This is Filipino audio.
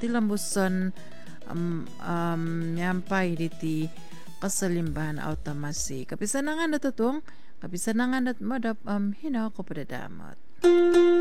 tilambusan nyampay diti kasalimbahan automasi. Kapisan na nga natutong, kapisan na nga madap hinaw ko padadamot.